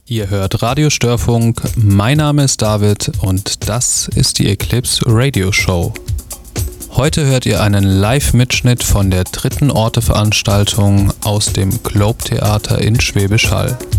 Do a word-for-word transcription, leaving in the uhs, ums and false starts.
Ihr hört Radiostörfunk, mein Name ist David und das ist die Eclipse Radio Show. Heute hört ihr einen Live-Mitschnitt von der dritten Orte-Veranstaltung aus dem Globe Theater in Schwäbisch Hall.